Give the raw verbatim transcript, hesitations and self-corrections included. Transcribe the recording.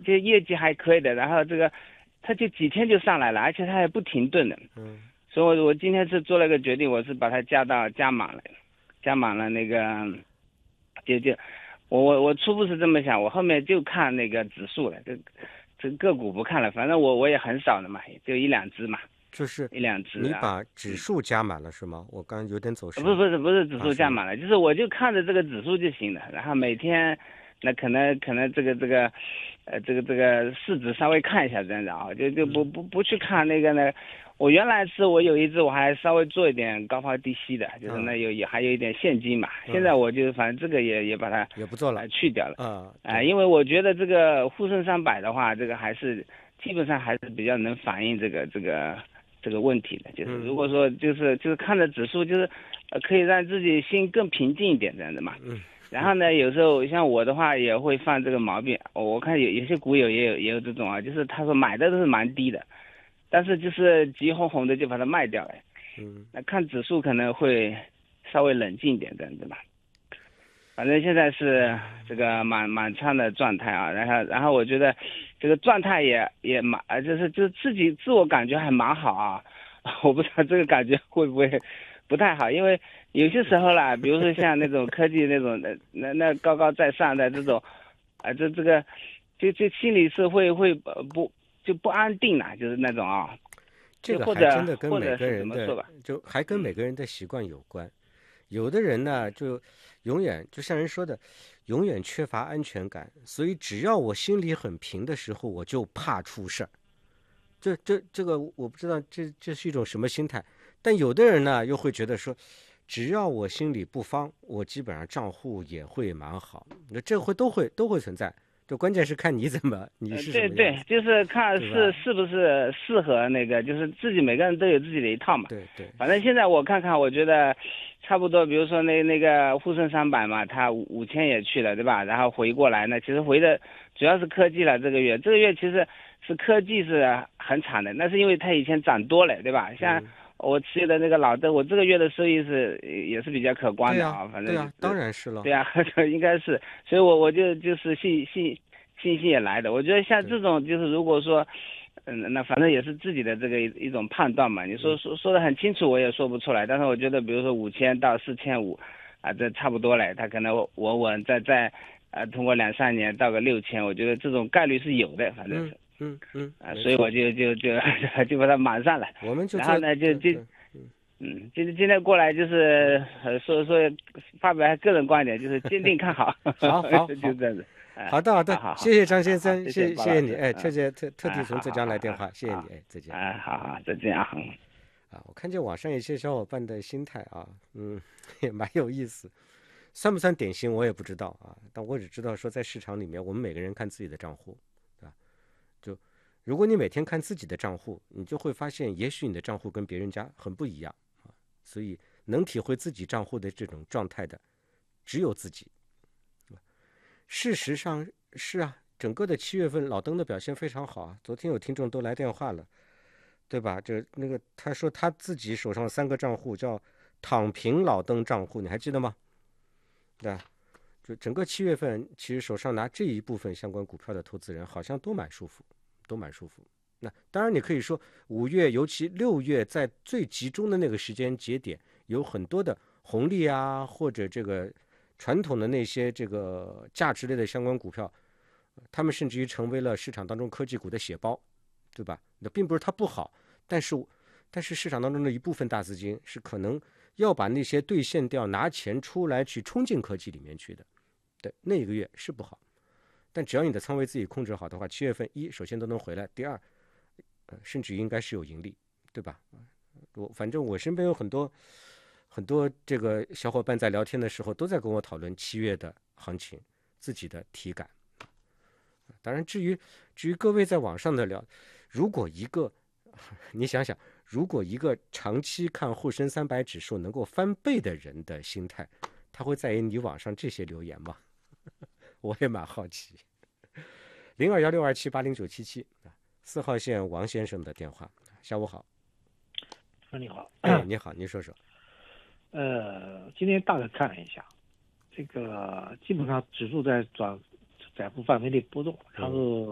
就业绩还可以的，然后这个它就几天就上来了，而且它还不停顿的。 嗯， 所以我我今天是做了个决定，我是把它加到加满了，加满了那个，就就我我我初步是这么想，我后面就看那个指数了，这这个股不看了，反正我我也很少的嘛，就一两只嘛， 就是一两只啊。 你把指数加满了是吗？我刚刚有点走神。 不是不是不是指啊，什么？ 数加满了，就是我就看着这个指数就行了，然后每天那可能可能这个这个，呃这个这个市值稍微看一下这样子啊，就就不不不去看那个呢。我原来是我有一只我还稍微做一点高抛低吸的，就是那有也还有一点现金嘛。现在我就反正这个也也把它也不做了， 呃去掉了啊啊，因为我觉得这个沪深三百的话，这个还是基本上还是比较能反映这个这个这个问题的，就是如果说就是就是看着指数就是。呃，可以让自己心更平静一点，这样子嘛。 嗯。 然后呢，有时候像我的话也会犯这个毛病。我看有有些股友也有也有这种啊，就是他说买的都是蛮低的，但是就是急哄哄的就把它卖掉了。 嗯。 那看指数可能会稍微冷静一点，这样子吧。反正现在是这个满满仓的状态啊，然后然后我觉得这个状态也也蛮，就是就是自己自我感觉还蛮好啊。我不知道这个感觉会不会。不太好，因为有些时候啦，比如说像那种科技那种的，那那高高在上的这种，啊，这这个，就就心里是会会不就不安定啦，就是那种啊。 这个还或者真的跟每或者是个人的怎么说吧， 就还跟每个人的习惯有关。有的人呢，就永远就像人说的，永远缺乏安全感，所以只要我心里很平的时候，我就怕出事儿。这这这个我不知道这这是一种什么心态。但有的人呢，又会觉得说，只要我心里不慌，我基本上账户也会蛮好。那这会都会都会存在，就关键是看你怎么，你是什么对对， 样子， 就是看是是不是适合那个，就是自己每个人都有自己的一套嘛。 对对。 反正现在我看看，我觉得差不多，比如说那那个沪深三百嘛，它五五千也去了，对吧？然后回过来呢，其实回的主要是科技了。这个月这个月其实是科技是很惨的，那是因为它以前涨多了，对吧？像。嗯我持有的那个老邓，我这个月的收益是也是比较可观的啊，反正、就是、 对啊，当然是了， 对啊，应该是，所以我我就就是信信信心也来的。我觉得像这种就是如果说，嗯，那反正也是自己的这个一一种判断嘛。你说说说的很清楚，我也说不出来。但是我觉得，比如说五千到四千五，啊，这差不多了。他可能稳稳再再，呃，通过两三年到个六千，我觉得这种概率是有的，反正是。 嗯嗯嗯啊，所以我就就就就把它满上了。 我们就然后呢，就就嗯，今今天过来就是呃说说发表个人观点，就是坚定看好。 好好就这样子。 好的好的， 好好谢谢张先生， 谢谢谢你，哎，特别特特地从浙江来电话，谢谢你，哎，再见。 哎，好好，再见啊。 啊，我看见网上一些小伙伴的心态啊，嗯，也蛮有意思，算不算典型我也不知道啊，但我只知道说在市场里面，我们每个人看自己的账户，对吧？就如果你每天看自己的账户，你就会发现，也许你的账户跟别人家很不一样啊，所以能体会自己账户的这种状态的，只有自己。事实上是啊，整个的七月份老登的表现非常好啊，昨天有听众都来电话了。对吧？这那个他说他自己手上三个账户叫躺平老登账户，你还记得吗？对吧？就整个七月份，其实手上拿这一部分相关股票的投资人，好像都蛮舒服，都蛮舒服。那当然，你可以说五月，尤其六月，在最集中的那个时间节点，有很多的红利啊，或者这个传统的那些这个价值类的相关股票，他们甚至于成为了市场当中科技股的血包。对吧？那并不是它不好，但是但是市场当中的一部分大资金是可能要把那些兑现掉，拿钱出来去冲进科技里面去的。对，那一个月是不好，但只要你的仓位自己控制好的话，七月份一首先都能回来，第二，呃，甚至应该是有盈利，对吧？我反正我身边有很多很多这个小伙伴在聊天的时候都在跟我讨论七月的行情，自己的体感。当然，至于至于各位在网上的聊。如果一个，你想想，如果一个长期看沪深三百指数能够翻倍的人的心态，他会在意你网上这些留言吗？我也蛮好奇。零二幺六二七八零九七七，四号线王先生的电话。下午好。 你好。 哎，你好，您说说。 呃，今天大概看了一下，这个基本上指数在转窄幅范围内波动，然后